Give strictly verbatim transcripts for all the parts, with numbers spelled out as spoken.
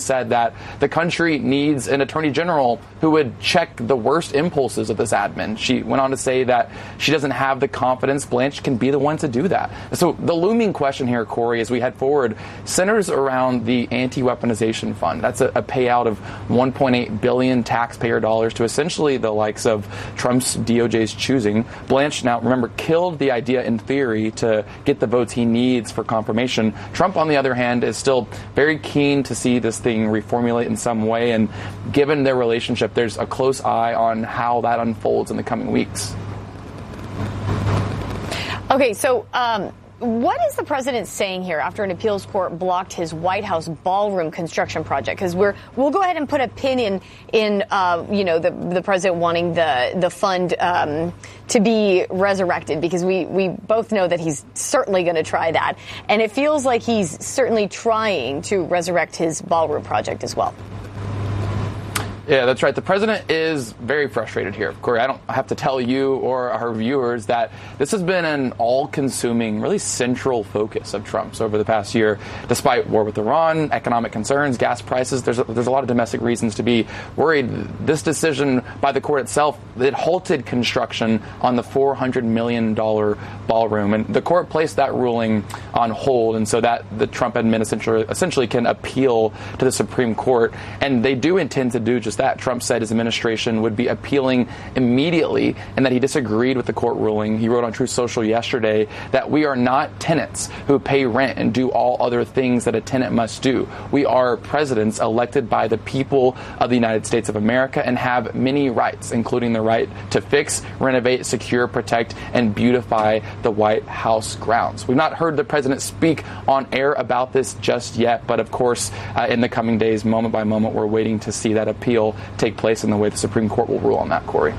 said that the country needs an attorney general who would check the worst impulses of this admin. She went on to say that she doesn't have the confidence Blanche can be the one to do that. So the looming question here, Corey, as we head forward, centers around the anti-weaponization fund. That's a, a payout of one point eight billion taxpayer dollars to essentially the likes of Trump's D O J's choosing. Blanche, now remember, killed the idea in theory to get the votes he needs for confirmation. Trump, on the other hand, is still very keen to see this thing reformulate in some way, and given their relationship, there's a close eye on how that unfolds in the coming weeks. Okay, so um, what is the president saying here after an appeals court blocked his White House ballroom construction project? Because we're we'll go ahead and put a pin in in uh, you know the the president wanting the the fund um, to be resurrected, because we we both know that he's certainly going to try that, and it feels like he's certainly trying to resurrect his ballroom project as well. Yeah, that's right. The president is very frustrated here. Corey, I don't have to tell you or our viewers that this has been an all-consuming, really central focus of Trump's over the past year. Despite war with Iran, economic concerns, gas prices, there's a, there's a lot of domestic reasons to be worried. This decision by the court itself, it halted construction on the four hundred million dollars ballroom. And the court placed that ruling on hold, and so that the Trump administration essentially can appeal to the Supreme Court. And they do intend to do just that. Trump said his administration would be appealing immediately, and that he disagreed with the court ruling. He wrote on Truth Social yesterday that we are not tenants who pay rent and do all other things that a tenant must do. We are presidents elected by the people of the United States of America and have many rights, including the right to fix, renovate, secure, protect, and beautify the White House grounds. We've not heard the president speak on air about this just yet, but of course, uh, in the coming days, moment by moment, we're waiting to see that appeal take place in the way the Supreme Court will rule on that, Corey.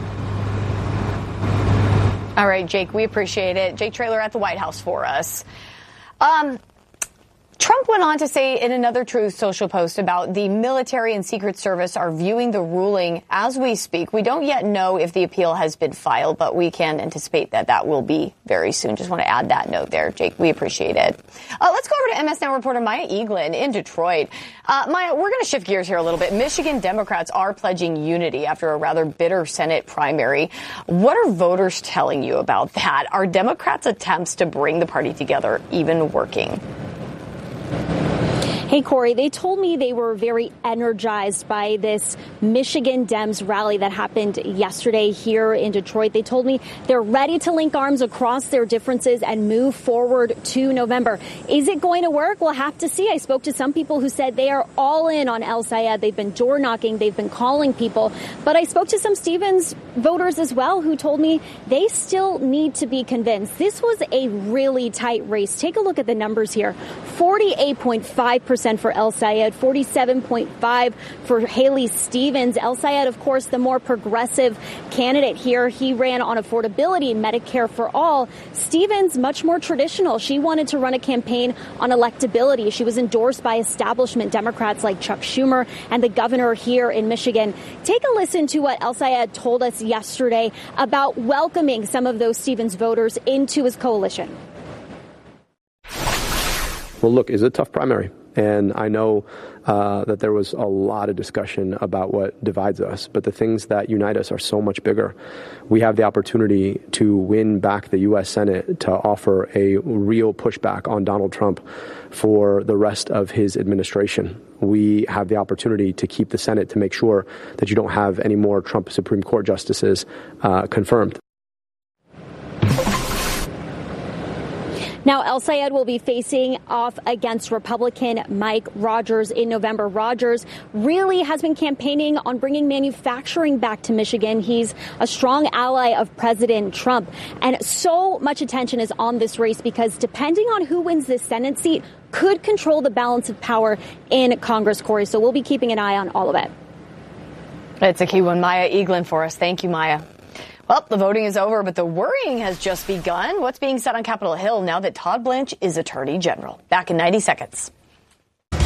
All right, Jake, we appreciate it. Jake Traylor at the White House for us. Um, Trump went on to say in another Truth Social post about the military and Secret Service are viewing the ruling as we speak. We don't yet know if the appeal has been filed, but we can anticipate that that will be very soon. Just want to add that note there, Jake. We appreciate it. Uh, let's go over to M S Now reporter Maya Eaglin in Detroit. Uh, Maya, we're going to shift gears here a little bit. Michigan Democrats are pledging unity after a rather bitter Senate primary. What are voters telling you about that? Are Democrats' attempts to bring the party together even working? Hey, Corey, they told me they were very energized by this Michigan Dems rally that happened yesterday here in Detroit. They told me they're ready to link arms across their differences and move forward to November. Is it going to work? We'll have to see. I spoke to some people who said they are all in on El Sayed. They've been door knocking. They've been calling people. But I spoke to some Stevens voters as well who told me they still need to be convinced. This was a really tight race. Take a look at the numbers here. forty-eight point five percent for El Sayed, forty-seven point five for Haley Stevens. El Sayed, of course, the more progressive candidate here. He ran on affordability, Medicare for all. Stevens, much more traditional. She wanted to run a campaign on electability. She was endorsed by establishment Democrats like Chuck Schumer and the governor here in Michigan. Take a listen to what El Sayed told us yesterday about welcoming some of those Stevens voters into his coalition. Well, look, it's a tough primary. And I know uh, that there was a lot of discussion about what divides us, but the things that unite us are so much bigger. We have the opportunity to win back the U S Senate, to offer a real pushback on Donald Trump for the rest of his administration. We have the opportunity to keep the Senate, to make sure that you don't have any more Trump Supreme Court justices uh, confirmed. Now, El Sayed will be facing off against Republican Mike Rogers in November. Rogers really has been campaigning on bringing manufacturing back to Michigan. He's a strong ally of President Trump. And so much attention is on this race because depending on who wins this Senate seat could control the balance of power in Congress, Corey. So we'll be keeping an eye on all of it. It's a key one. Maya Eaglin for us. Thank you, Maya. Well, the voting is over, but the worrying has just begun. What's being said on Capitol Hill now that Todd Blanche is Attorney General? Back in ninety seconds.